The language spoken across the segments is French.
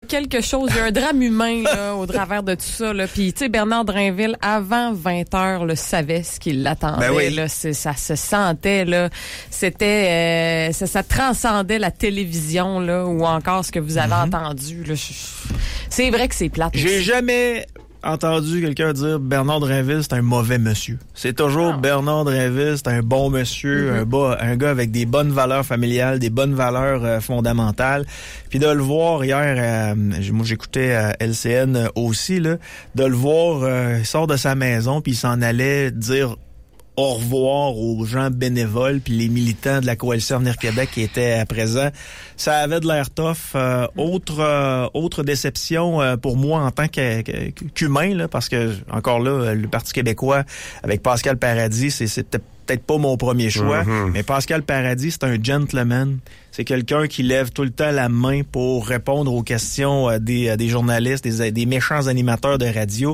quelque chose, il y a un drame humain là, au travers de tout ça. Puis, tu sais, Bernard Drinville, avant 20h, le savait ce qui l'attendait. Ben oui. Là, ça se sentait. Là, c'était, ça transcendait la télévision là, ou encore ce que vous avez entendu. Là. C'est vrai que c'est plate. J'ai jamais entendu quelqu'un dire Bernard Drinville, c'est un mauvais monsieur. C'est toujours Bernard Drinville, c'est un bon monsieur, un gars avec des bonnes valeurs familiales, des bonnes valeurs fondamentales. Puis de le voir hier, moi j'écoutais LCN aussi, là, de le voir, il sort de sa maison puis il s'en allait dire au revoir aux gens bénévoles puis les militants de la Coalition Avenir Québec qui étaient présents. Ça avait de l'air tough. Autre déception pour moi en tant qu'humain, là, parce que, encore là, le Parti québécois avec Pascal Paradis, c'était peut-être pas mon premier choix, mais Pascal Paradis, c'est un gentleman. C'est quelqu'un qui lève tout le temps la main pour répondre aux questions des journalistes, des méchants animateurs de radio.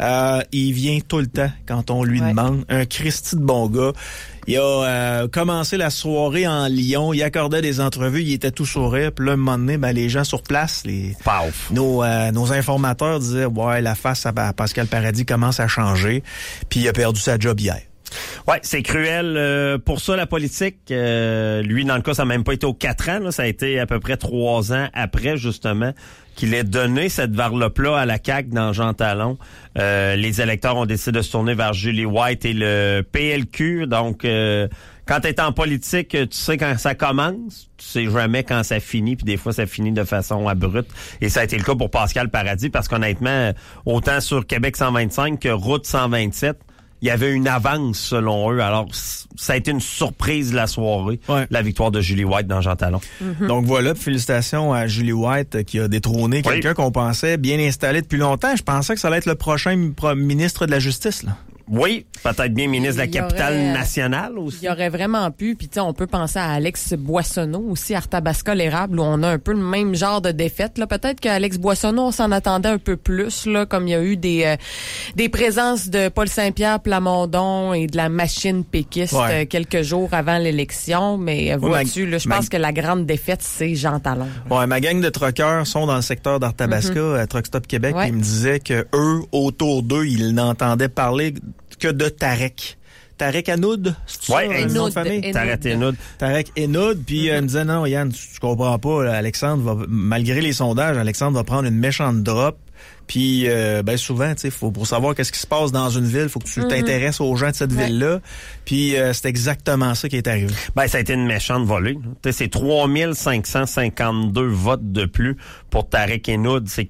Il vient tout le temps quand on lui demande. Un Christy de bon gars. Il a commencé la soirée en Lyon. Il accordait des entrevues. Il était tout sourire. Puis là, un moment donné, les gens sur place, nos informateurs disaient « Ouais, la face à Pascal Paradis commence à changer. » Puis il a perdu sa job hier. Ouais, c'est cruel. Pour ça, la politique, lui, dans le cas, ça n'a même pas été aux 4 ans. Là, ça a été à peu près 3 ans après, justement, qu'il ait donné cette varlope-là à la CAQ dans Jean Talon. Les électeurs ont décidé de se tourner vers Julie White et le PLQ. Donc, quand tu es en politique, tu sais quand ça commence, tu sais jamais quand ça finit, puis des fois, ça finit de façon abrupte. Et ça a été le cas pour Pascal Paradis, parce qu'honnêtement, autant sur Québec 125 que Route 127, il y avait une avance selon eux. Alors, ça a été une surprise la soirée, la victoire de Julie White dans Jean Talon. Donc voilà, félicitations à Julie White qui a détrôné quelqu'un qu'on pensait bien installé depuis longtemps. Je pensais que ça allait être le prochain ministre de la Justice, là. Oui, peut-être bien ministre de la capitale nationale aussi. Il y aurait vraiment pu. Puis tu sais, on peut penser à Alex Boissonneau aussi, Arthabasca l'érable, où on a un peu le même genre de défaite. Là, peut-être qu'Alex Boissonneau, on s'en attendait un peu plus, là, comme il y a eu des présences de Paul Saint-Pierre Plamondon et de la machine péquiste quelques jours avant l'élection. Mais vois-tu, là, je pense que la grande défaite, c'est Jean Talon. Ouais, ma gang de truckers sont dans le secteur d'Arthabasca, Truck Stop Québec. Ils me disaient que eux, autour d'eux, ils n'entendaient parler que de Tarek. Tarek Henoud, c'est ça, le nom de famille? Tarek Henoud. Tarek Henoud, puis il me disait, non, Yann, tu comprends pas, là, Alexandre va, malgré les sondages, Alexandre va prendre une méchante drop. Puis souvent, tu sais, pour savoir qu'est-ce qui se passe dans une ville, faut que tu t'intéresses aux gens de cette ville-là. Puis c'est exactement ça qui est arrivé. Ça a été une méchante volée. C'est 3552 votes de plus pour Tarek Henoud. C'est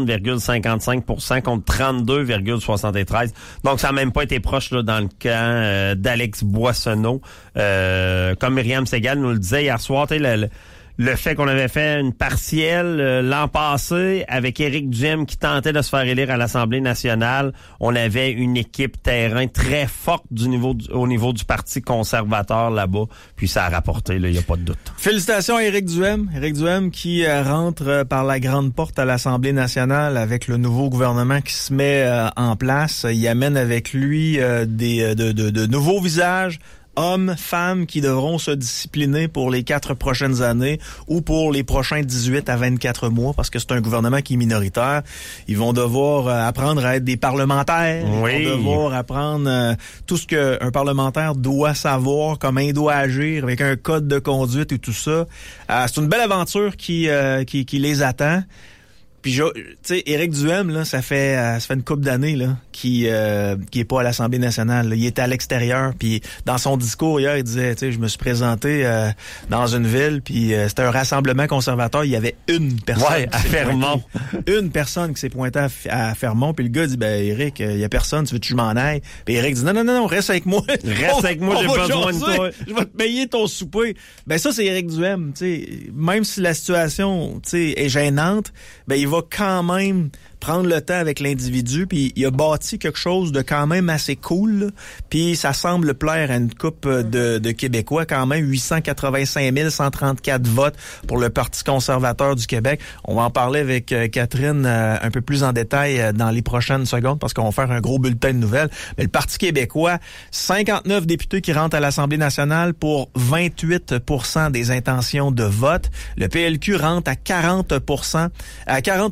40,55% contre 32,73%. Donc ça n'a même pas été proche là dans le camp d'Alex Boissonneau. Comme Myriam Segal nous le disait hier soir, le fait qu'on avait fait une partielle l'an passé avec Éric Duhem qui tentait de se faire élire à l'Assemblée nationale, on avait une équipe terrain très forte au niveau du Parti conservateur là-bas. Puis ça a rapporté, il n'y a pas de doute. Félicitations à Éric Duhem. Éric Duhem qui rentre par la grande porte à l'Assemblée nationale avec le nouveau gouvernement qui se met en place. Il amène avec lui de nouveaux visages, hommes, femmes qui devront se discipliner pour les 4 prochaines années ou pour les prochains 18 à 24 mois parce que c'est un gouvernement qui est minoritaire. Ils vont devoir apprendre à être des parlementaires. Ils vont devoir apprendre tout ce qu'un parlementaire doit savoir, comment il doit agir avec un code de conduite et tout ça. C'est une belle aventure qui les attend. Puis, tu sais, Éric Duhem, là, ça fait une couple d'années, là, qui est pas à l'Assemblée nationale, là. Il était à l'extérieur, puis dans son discours hier, il disait, tu sais, je me suis présenté dans une ville, puis c'était un rassemblement conservateur, il y avait une personne. Ouais, à Fermont. Une personne qui s'est pointée à Fermont, puis le gars dit, Éric, il y a personne, tu veux que je m'en aille? Puis Éric dit, non, reste avec moi. Reste avec moi, j'ai besoin de toi. Je vais te payer ton souper. Ça, c'est Éric Duhem, tu sais. Même si la situation, tu sais, est gênante, il va quand même prendre le temps avec l'individu, puis il a bâti quelque chose de quand même assez cool, puis ça semble plaire à une coupe de Québécois, quand même 885 134 votes pour le Parti conservateur du Québec. On va en parler avec Catherine un peu plus en détail dans les prochaines secondes, parce qu'on va faire un gros bulletin de nouvelles. Mais le Parti québécois, 59 députés qui rentrent à l'Assemblée nationale pour 28% des intentions de vote. Le PLQ rentre à 40%,